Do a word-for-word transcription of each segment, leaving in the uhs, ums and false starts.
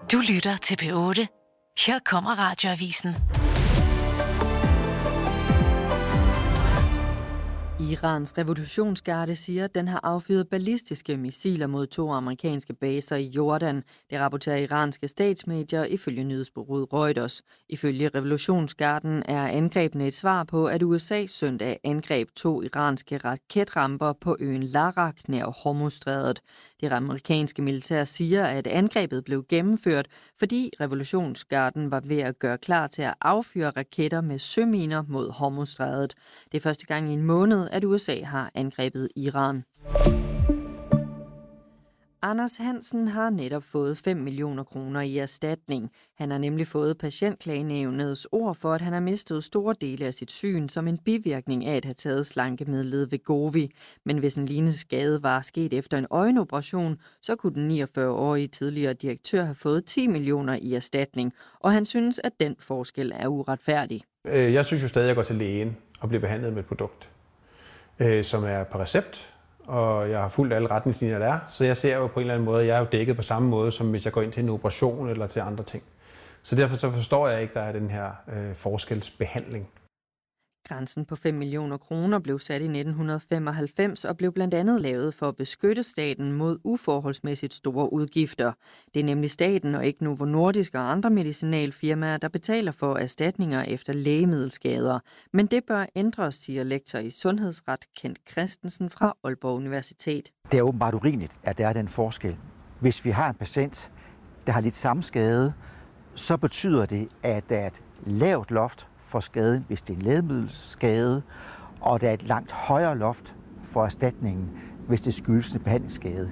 Du lytter til P otte. Her kommer Radioavisen. Irans revolutionsgarde siger, at den har affyret ballistiske missiler mod to amerikanske baser i Jordan. Det rapporterer iranske statsmedier ifølge nyhedsbureauet Reuters. Ifølge revolutionsgarden er angrebene et svar på, at U S A søndag angreb to iranske raketramper på øen Larak nær Hormuzstrædet. Det amerikanske militær siger, at angrebet blev gennemført, fordi revolutionsgarden var ved at gøre klar til at affyre raketter med søminer mod Hormuzstrædet. Det er første gang i en måned, at U S A har angrebet Iran. Anders Hansen har netop fået fem millioner kroner i erstatning. Han har nemlig fået Patientklagenævnets ord for, at han har mistet store dele af sit syn som en bivirkning af at have taget slankemidlet Wegovy. Men hvis en lignende skade var sket efter en øjenoperation, så kunne den niogfyrre-årige tidligere direktør have fået ti millioner i erstatning. Og han synes, at den forskel er uretfærdig. Jeg synes jo stadig, at jeg går til lægen og bliver behandlet med et produkt, som er på recept. Og jeg har fulgt alle retningslinjer, der er, så jeg ser jo på en eller anden måde, at jeg er jo dækket på samme måde, som hvis jeg går ind til en operation eller til andre ting. Så derfor så forstår jeg ikke, at der er den her øh, forskelsbehandling. Grænsen på fem millioner kroner blev sat i nitten femoghalvfems og blev blandt andet lavet for at beskytte staten mod uforholdsmæssigt store udgifter. Det er nemlig staten og ikke Novo Nordisk og andre medicinalfirmaer, der betaler for erstatninger efter lægemiddelskader. Men det bør ændres, siger lektor i sundhedsret Kent Christensen fra Aalborg Universitet. Det er åbenbart urimeligt, at der er den forskel. Hvis vi har en patient, der har lidt samme skade, så betyder det, at der er et lavt loft for skaden, hvis det er en lægemiddelskade, og der er et langt højere loft for erstatningen, hvis det skyldes en behandlingsskade.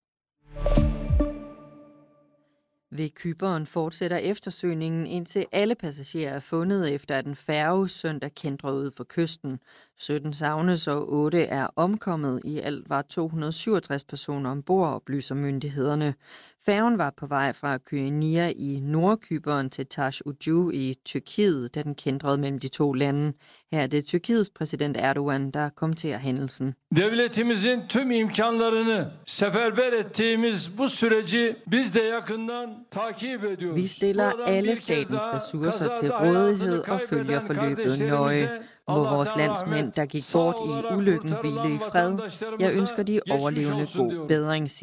Ved Cypern fortsætter eftersøgningen, indtil alle passagerer er fundet, efter at en færge søndag kæntrer ud for kysten. sytten savnes og otte er omkommet. I alt var to hundrede og syvogtres personer ombord, oplyser myndighederne. Færgen var på vej fra Kyrenia i Nordcypern til Taş Ucu i Tyrkiet, da den kæntrede mellem de to lande. Her er det Tyrkiets præsident Erdogan, der kommenterer hændelsen. Devletimizin tüm imkanlarını seferber ettiğimiz bu süreci biz de yakından takip ediyoruz. Vi stiller alle statens ressourcer til rådighed og følger forløbet nøje. Må vores landsmænd, der gik bort i ulykken, hvile i fred. Jeg ønsker de overlevende god bedring,